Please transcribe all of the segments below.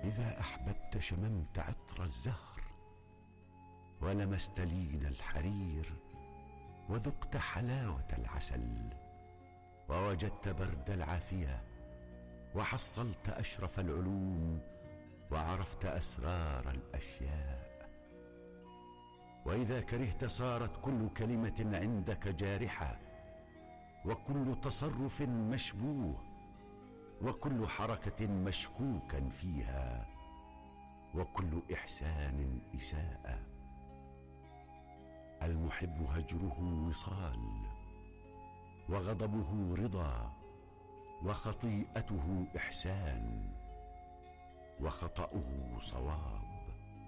إذا أحببت شممت عطر الزهر، ولمست لين الحرير، وذقت حلاوة العسل، ووجدت برد العافية، وحصلت أشرف العلوم، وعرفت أسرار الأشياء. وإذا كرهت صارت كل كلمة عندك جارحة، وكل تصرف مشبوه، وكل حركة مشكوكا فيها، وكل إحسان إساءة. المحب هجره وصال، وغضبه رضا، وخطيئته إحسان، وخطأه صواب.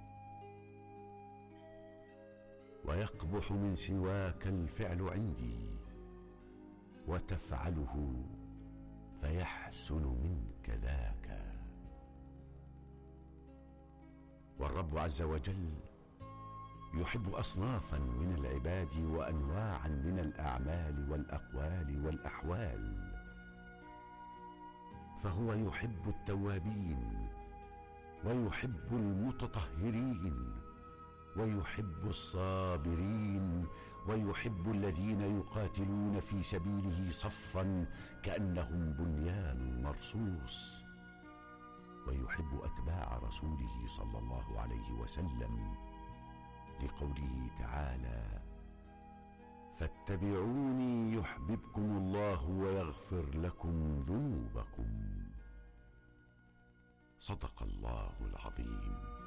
ويقبح من سواك الفعل عندي، وتفعله فيحسن منك ذاك. والرب عز وجل يحب أصنافا من العباد وأنواعا من الأعمال والأقوال والأحوال، فهو يحب التوابين، ويحب المتطهرين، ويحب الصابرين، ويحب الذين يقاتلون في سبيله صفا كأنهم بنيان مرصوص، ويحب أتباع رسوله صلى الله عليه وسلم لقوله تعالى: فاتبعوني يحببكم الله ويغفر لكم ذنوبكم. صدق الله العظيم.